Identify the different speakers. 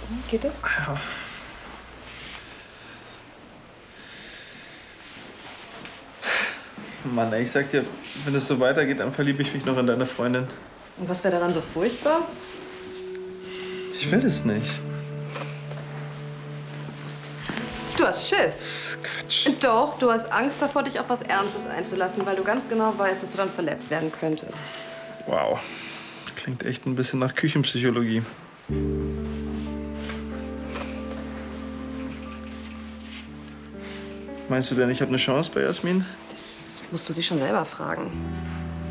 Speaker 1: Geht das?
Speaker 2: Ja. Mann, ey, ich sag dir, wenn es so weitergeht, dann verliebe ich mich noch in deine Freundin.
Speaker 1: Und was wäre daran so furchtbar?
Speaker 2: Ich will das nicht.
Speaker 1: Du hast Schiss.
Speaker 2: Das ist Quatsch.
Speaker 1: Doch, du hast Angst davor, dich auf was Ernstes einzulassen, weil du ganz genau weißt, dass du dann verletzt werden könntest.
Speaker 2: Wow. Klingt echt ein bisschen nach Küchenpsychologie. Meinst du denn, ich habe eine Chance bei Jasmin?
Speaker 1: Das musst du sie schon selber fragen.